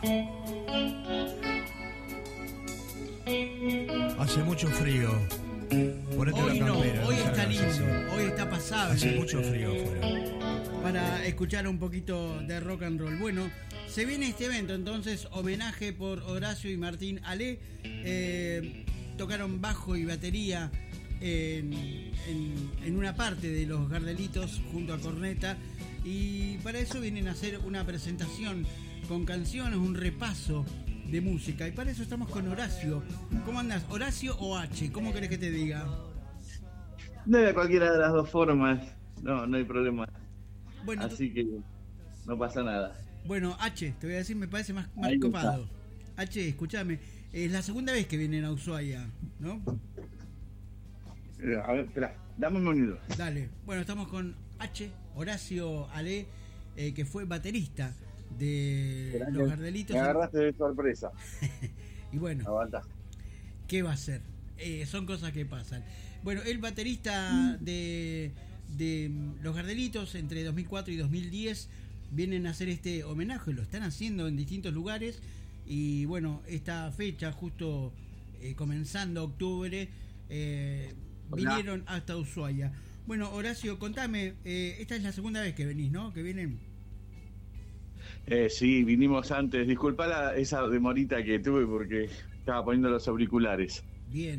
Hace mucho frío. Ponete Hoy la no, campera, hoy no está salgas así. lindo, hoy está pasable. Hace mucho frío afuera. Para escuchar un poquito de rock and roll. Bueno, se viene este evento, entonces, homenaje por Horacio y Martín Ale. Tocaron bajo y batería en una parte de los Gardelitos junto a Corneta. Y para eso vienen a hacer una presentación con canciones, un repaso de música. Y para eso estamos con Horacio. ¿Cómo andás? ¿Horacio o H? ¿Cómo querés que te diga? De cualquiera de las dos formas, no hay problema. Bueno, Así que no pasa nada. Bueno, H, te voy a decir, me parece más Ahí copado. H, escúchame, es la segunda vez que vienen a Ushuaia, ¿no? A ver, espera, dame un minuto. Dale. Bueno, estamos con H, Horacio Ale, que fue baterista de Esperá Los que Gardelitos. Me agarraste de sorpresa. Y bueno, Aguanta. ¿qué va a ser? Son cosas que pasan. Bueno, el baterista de Los Gardelitos entre 2004 y 2010 vienen a hacer este homenaje, lo están haciendo en distintos lugares y bueno, esta fecha justo comenzando octubre vinieron hasta Ushuaia. Bueno, Horacio, contame, esta es la segunda vez que venís, ¿no? Que vienen. Sí, vinimos antes. Disculpa esa demorita que tuve porque estaba poniendo los auriculares. Bien.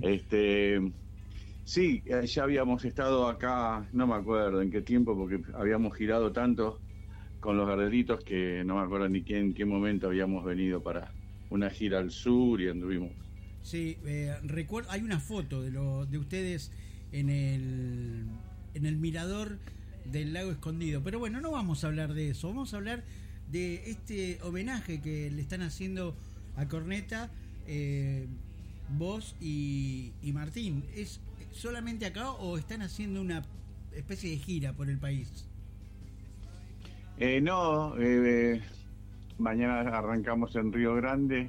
Sí, ya habíamos estado acá, no me acuerdo en qué tiempo, porque habíamos girado tanto con los Gardelitos que no me acuerdo ni en qué momento habíamos venido para una gira al sur y anduvimos. Sí, recuerdo, hay una foto de ustedes en el mirador del lago Escondido, pero bueno, no vamos a hablar de eso, vamos a hablar de este homenaje que le están haciendo a Corneta, vos y Martín. ¿Es solamente acá o están haciendo una especie de gira por el país? No, mañana arrancamos en Río Grande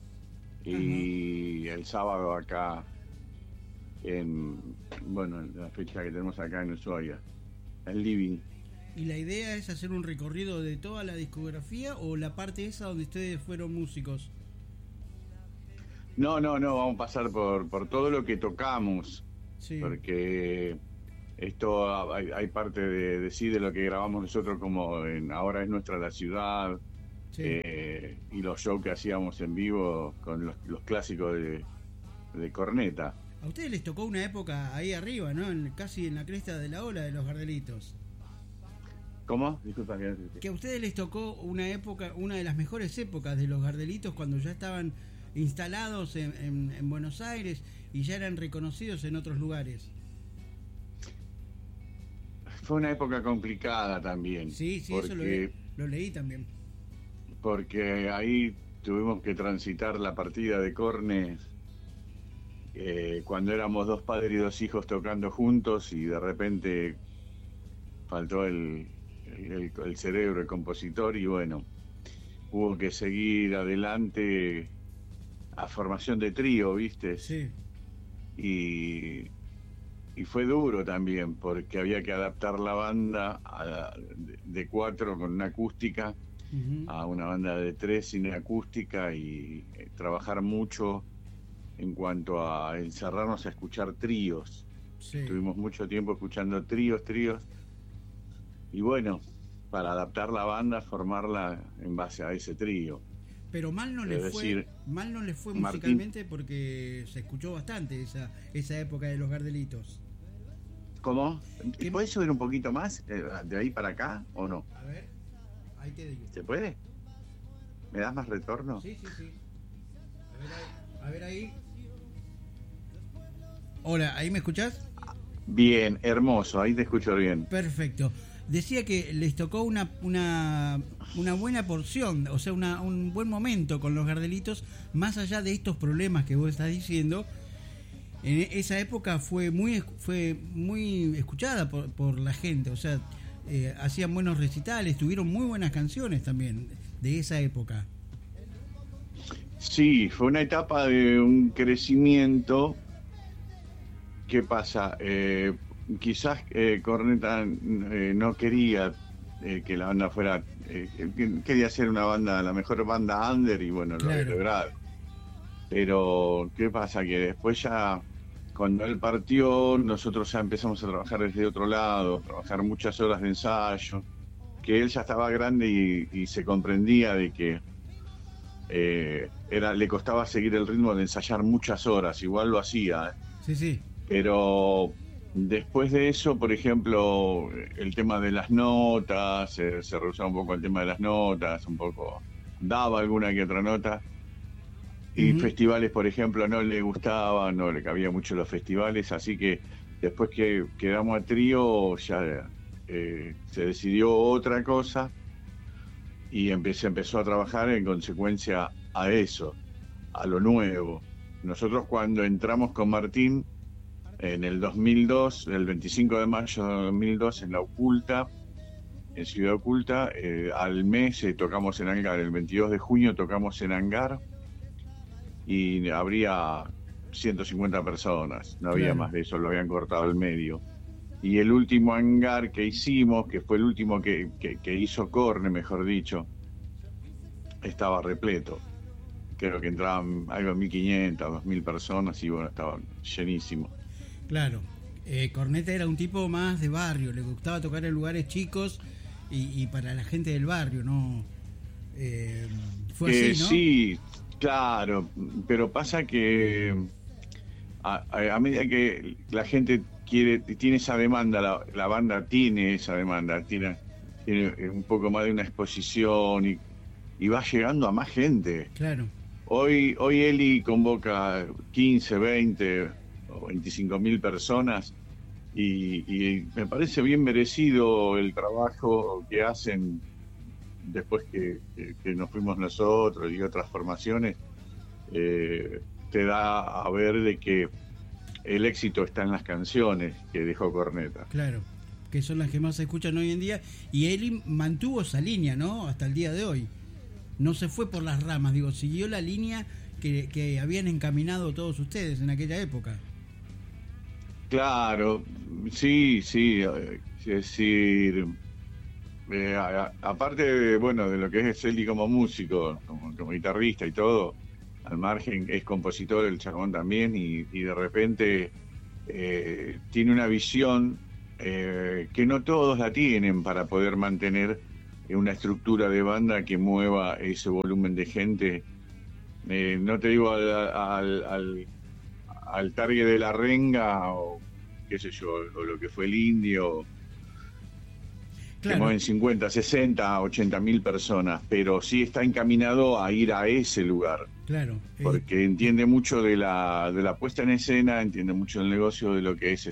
y el sábado acá en la fecha que tenemos acá en Ushuaia, el Living. ¿Y la idea es hacer un recorrido de toda la discografía o la parte esa donde ustedes fueron músicos? No, vamos a pasar por todo lo que tocamos, Sí. porque esto hay parte de lo que grabamos nosotros como Ahora es nuestra la ciudad, Sí. y los shows que hacíamos en vivo con los clásicos de Corneta. A ustedes les tocó una época ahí arriba, ¿no? Casi en la cresta de la ola de los Gardelitos. ¿Cómo? Disculpa. Que a ustedes les tocó una época, una de las mejores épocas de los Gardelitos, cuando ya estaban instalados en Buenos Aires y ya eran reconocidos en otros lugares. Fue una época complicada también. Sí, porque, eso lo leí también. Porque ahí tuvimos que transitar la partida de Corne cuando éramos dos padres y dos hijos tocando juntos y de repente faltó el cerebro, el compositor, y bueno, hubo que seguir adelante a formación de trío, ¿viste? Sí. Y fue duro también porque había que adaptar la banda de 4 con una acústica a una banda de 3 sin acústica y trabajar mucho en cuanto a encerrarnos a escuchar tríos. Sí. Estuvimos mucho tiempo escuchando tríos y bueno, para adaptar la banda, formarla en base a ese trío. Pero mal no le fue Martín, musicalmente porque se escuchó bastante esa época de los Gardelitos. ¿Cómo? ¿Puedes subir un poquito más de ahí para acá o no? A ver, ahí te digo. ¿Se puede? ¿Me das más retorno? Sí. A ver ahí. Hola, ¿ahí me escuchás? Bien, hermoso, ahí te escucho bien. Perfecto. Decía que les tocó una buena porción, o sea, un buen momento con los Gardelitos, más allá de estos problemas que vos estás diciendo. En esa época fue muy escuchada por la gente, o sea, hacían buenos recitales, tuvieron muy buenas canciones también de esa época. Sí, fue una etapa de un crecimiento. ¿Qué pasa? Quizás Corneta no quería que la banda fuera, quería ser una banda, la mejor banda under, y bueno, lo había logrado. Pero, ¿qué pasa? Que después ya, cuando él partió, nosotros ya empezamos a trabajar desde otro lado, trabajar muchas horas de ensayo, que él ya estaba grande y se comprendía de que le costaba seguir el ritmo de ensayar muchas horas, igual lo hacía. Sí, sí. Pero después de eso, por ejemplo, el tema de las notas, se rehusaba un poco el tema de las notas, un poco daba alguna que otra nota. Y festivales, por ejemplo, no le gustaba, no le cabía mucho los festivales, así que después que quedamos a trío ya se decidió otra cosa y empezó a trabajar en consecuencia a eso, a lo nuevo. Nosotros cuando entramos con Martín en el 2002, el 25 de mayo de 2002, en La Oculta, en Ciudad Oculta, al mes tocamos en Hangar, el 22 de junio tocamos en Hangar, y habría 150 personas, no había más de eso, lo habían cortado al medio. Y el último Hangar que hicimos, que fue el último que hizo Corne, mejor dicho, estaba repleto. Creo que entraban algo de 1.500, 2.000 personas y bueno, estaba llenísimo. Claro, Corneta era un tipo más de barrio, le gustaba tocar en lugares chicos y para la gente del barrio, ¿no? Fue así, ¿no? Sí, claro, pero pasa que a medida que la gente tiene esa demanda, la banda tiene esa demanda, tiene un poco más de una exposición y va llegando a más gente. Claro. Hoy Eli convoca 15, 20 o 25.000 personas y me parece bien merecido el trabajo que hacen después que nos fuimos nosotros y otras formaciones. Te da a ver de que el éxito está en las canciones que dejó Corneta. Claro, que son las que más se escuchan hoy en día, y Eli mantuvo esa línea, ¿no? Hasta el día de hoy. No se fue por las ramas, digo, siguió la línea que habían encaminado todos ustedes en aquella época. Claro, sí, es decir, aparte de lo que es Eli como músico, como guitarrista y todo, al margen es compositor el chabón también, y de repente tiene una visión que no todos la tienen para poder mantener una estructura de banda que mueva ese volumen de gente. No te digo al target de La Renga o qué sé yo, o lo que fue el Indio, claro, que mueven 50, 60, 80.000 personas, pero sí está encaminado a ir a ese lugar. Claro. Porque entiende mucho de la puesta en escena, entiende mucho del negocio, de lo que es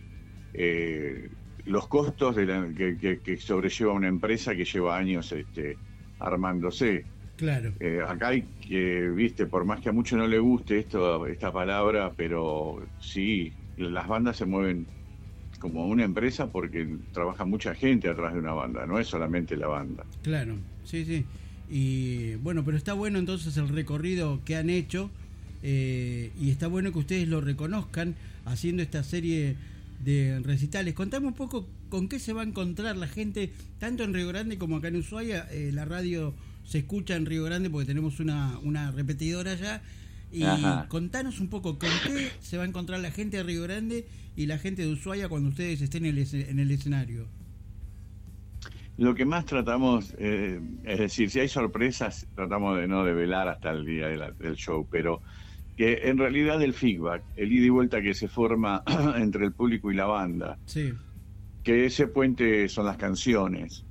los costos que sobrelleva una empresa que lleva años armándose. Claro. Acá hay que, viste, por más que a muchos no le guste esta palabra, pero sí, las bandas se mueven como una empresa porque trabaja mucha gente atrás de una banda, no es solamente la banda. Claro, sí. Y bueno, pero está bueno entonces el recorrido que han hecho, y está bueno que ustedes lo reconozcan haciendo esta serie de recitales. Contame un poco con qué se va a encontrar la gente, tanto en Río Grande como acá en Ushuaia. La radio se escucha en Río Grande porque tenemos una repetidora allá. Y ajá, contanos un poco con qué se va a encontrar la gente de Río Grande y la gente de Ushuaia cuando ustedes estén en el escenario. Lo que más tratamos, es decir, si hay sorpresas, tratamos de no develar hasta el día del show, pero que en realidad el feedback, el ida y vuelta que se forma entre el público y la banda, sí, que ese puente son las canciones.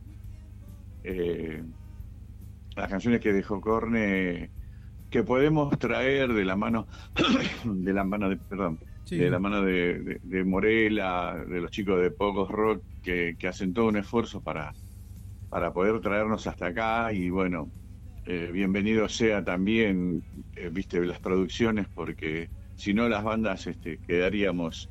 Las canciones que dejó Corne, que podemos traer de la mano de la mano de Morela, de los chicos de Pocos Rock, que hacen todo un esfuerzo para poder traernos hasta acá. Y bueno, bienvenido sea también, viste, las producciones, porque si no las bandas quedaríamos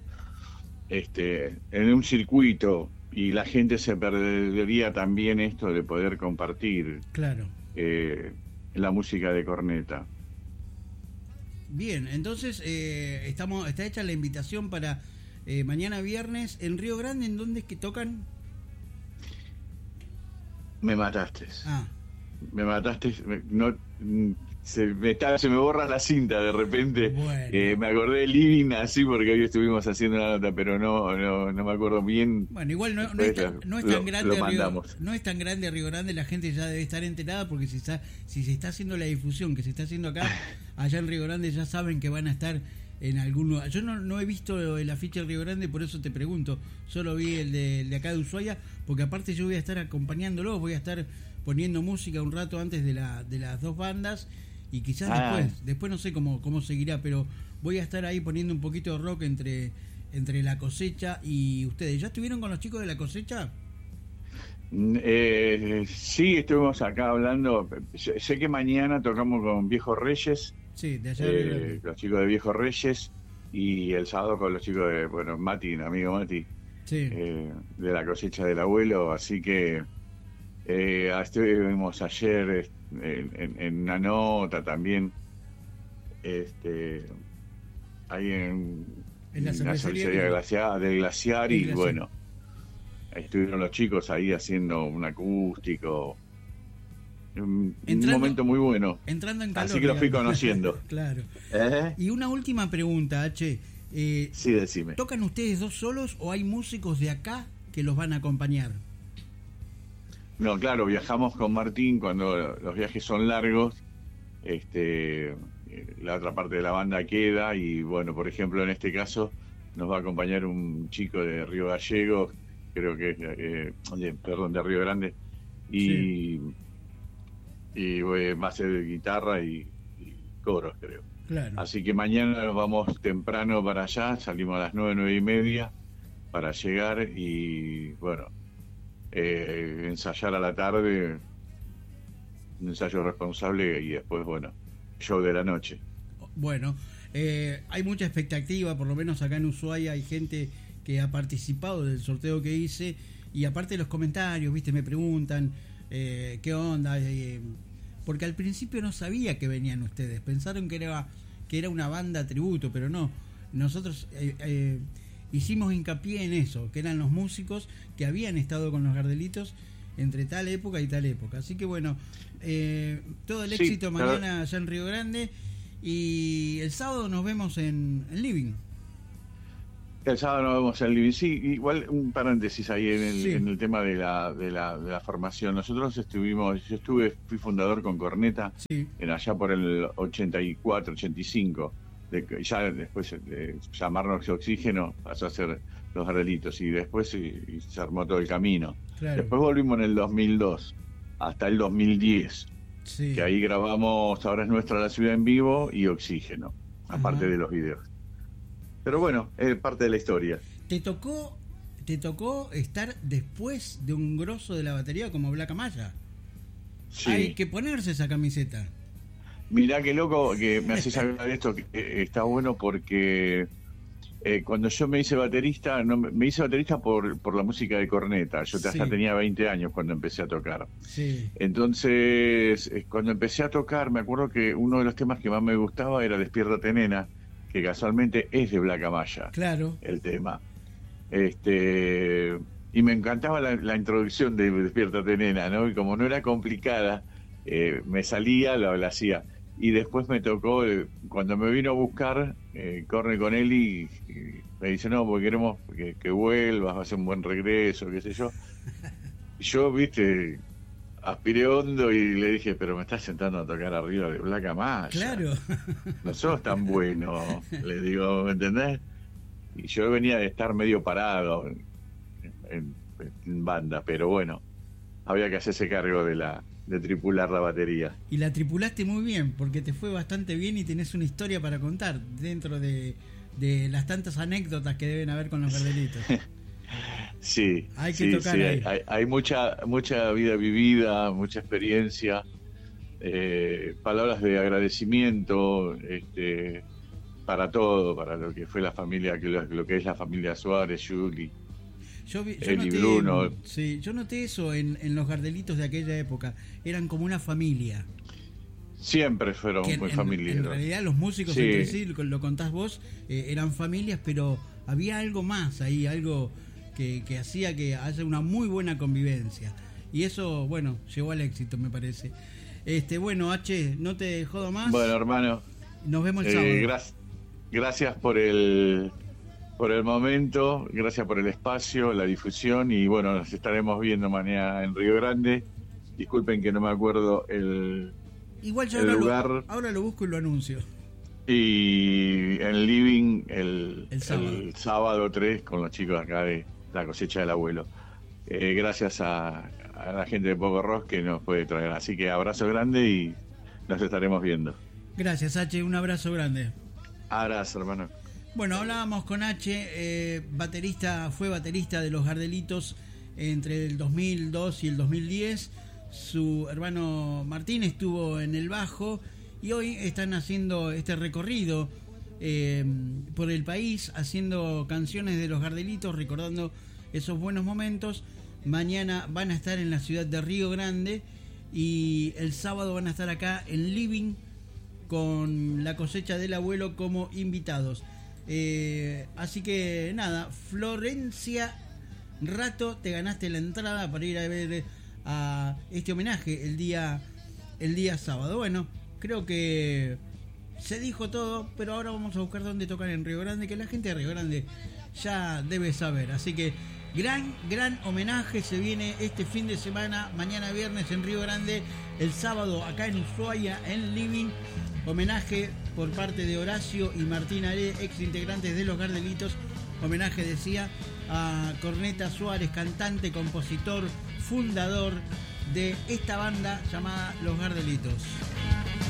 en un circuito y la gente se perdería también esto de poder compartir. Claro. La música de Corneta. Bien, entonces está hecha la invitación para mañana viernes en Río Grande. ¿En dónde es que tocan? Me mataste. Ah, Me mataste. Se me borra la cinta de repente. Bueno. Me acordé de Living así porque hoy estuvimos haciendo una nota, pero no me acuerdo bien. bueno, igual no Después es tan grande lo mandamos. No es tan grande Río Grande, la gente ya debe estar enterada porque si se está haciendo la difusión que se está haciendo acá, allá en Río Grande ya saben que van a estar en algún lugar. Yo no he visto el afiche de Río Grande, por eso te pregunto. Solo vi el de acá de Ushuaia, porque aparte yo voy a estar acompañándolos, voy a estar poniendo música un rato antes de las dos bandas y quizás después no sé cómo seguirá, pero voy a estar ahí poniendo un poquito de rock entre La Cosecha y ustedes. ¿Ya estuvieron con los chicos de La Cosecha? Sí, estuvimos acá hablando. Sé que mañana tocamos con Viejos Reyes. Sí, de allá de los chicos de Viejos Reyes, y el sábado con los chicos de, Mati, amigo Mati, sí. De La Cosecha del Abuelo. Así que estuvimos ayer en una nota también, ahí en la cervecería del Glaciar, y bueno, ahí estuvieron los chicos ahí haciendo un acústico. Un momento muy bueno. Entrando en calor. Así que lo fui conociendo. Claro. Y una última pregunta, H. Sí, decime. ¿Tocan ustedes dos solos o hay músicos de acá que los van a acompañar? No, claro, viajamos con Martín cuando los viajes son largos. La otra parte de la banda queda, y bueno, por ejemplo, en este caso nos va a acompañar un chico de Río Gallegos, creo que de Río Grande, y va a ser guitarra y coros, creo. Claro. Así que mañana nos vamos temprano para allá, salimos a las 9:30 para llegar, y bueno, ensayar a la tarde, un ensayo responsable, y después, bueno, show de la noche. Bueno, hay mucha expectativa, por lo menos acá en Ushuaia hay gente que ha participado del sorteo que hice, y aparte de los comentarios, viste, me preguntan qué onda, porque al principio no sabía que venían ustedes, pensaron que era una banda tributo, pero no, nosotros hicimos hincapié en eso, que eran los músicos que habían estado con los Gardelitos entre tal época y tal época. Así que bueno, todo el éxito mañana allá en Río Grande, y el sábado nos vemos en Living. El sábado nos vemos en Living. Sí, igual un paréntesis ahí en el tema de la formación. Nosotros fui fundador con Corneta, sí, allá por el 84, 85. Ya después de llamarnos Oxígeno pasó a ser Los Gardelitos, y después se armó todo el camino. Claro. Después volvimos en el 2002 hasta el 2010, sí, que ahí grabamos Ahora es Nuestra la Ciudad en vivo y Oxígeno, aparte de los videos. Pero bueno, es parte de la historia. ¿Te tocó estar después de un grosso de la batería como Black Amaya? Sí. Hay que ponerse esa camiseta. Mirá qué loco que me haces hablar de esto, que está bueno porque cuando yo me hice baterista, me hice baterista por la música de Corneta. Yo ya tenía 20 años cuando empecé a tocar. Sí. Entonces, cuando empecé a tocar, me acuerdo que uno de los temas que más me gustaba era Despiértate Nena, que casualmente es de Black Amaya. Claro. El tema. Y me encantaba la introducción de Despiértate Nena, ¿no? Y como no era complicada, me salía, la hacía. Y después me tocó, cuando me vino a buscar, Corne con él, y me dice, no, porque queremos que vuelvas, va a ser un buen regreso, qué sé yo. Y yo, viste, aspiré hondo y le dije, pero me estás sentando a tocar arriba de Black Amaya. Claro. No sos tan bueno, le digo, ¿me entendés? Y yo venía de estar medio parado en banda, pero bueno, había que hacerse cargo de tripular la batería. Y la tripulaste muy bien, porque te fue bastante bien y tenés una historia para contar dentro de las tantas anécdotas que deben haber con los Gardelitos. Sí, hay que tocar ahí. Hay mucha vida vivida, mucha experiencia, palabras de agradecimiento, para todo, para lo que fue la familia, lo que es la familia Suárez, Juli, Eli, Bruno. Sí, yo noté eso en los Gardelitos de aquella época, eran como una familia. Siempre fueron muy familiares. En realidad los músicos entre sí, lo contás vos, eran familias, pero había algo más ahí, algo que hacía que haya una muy buena convivencia. y eso, bueno, llegó al éxito, me parece. Bueno, H, no te jodo más. Bueno, hermano. Nos vemos el sábado. Gracias por el momento, gracias por el espacio, la difusión, y bueno, nos estaremos viendo mañana en Río Grande. Disculpen que no me acuerdo Igual yo ahora lo busco y lo anuncio. Y en Living el sábado 3 con los chicos acá de la cosecha del abuelo. Gracias a la gente de Poco Arroz que nos puede traer. Así que abrazo grande y nos estaremos viendo. Gracias, H, un abrazo grande. Abrazo, hermano. Bueno, hablábamos con H, fue baterista de Los Gardelitos entre el 2002 y el 2010. Su hermano Martín estuvo en el bajo y hoy están haciendo este recorrido por el país, haciendo canciones de Los Gardelitos, recordando esos buenos momentos. Mañana van a estar en la ciudad de Río Grande y el sábado van a estar acá en Living con la cosecha del abuelo como invitados. Así que nada, Florencia Rato, te ganaste la entrada para ir a ver a este homenaje el día sábado. Bueno, creo que se dijo todo, pero ahora vamos a buscar dónde tocar en Río Grande, que la gente de Río Grande ya debe saber. Así que gran homenaje se viene este fin de semana, mañana viernes en Río Grande, el sábado acá en Ushuaia en Living. Homenaje por parte de Horacio y Martín Aré, ex integrantes de Los Gardelitos. Homenaje, decía, a Corneta Suárez, cantante, compositor, fundador de esta banda llamada Los Gardelitos.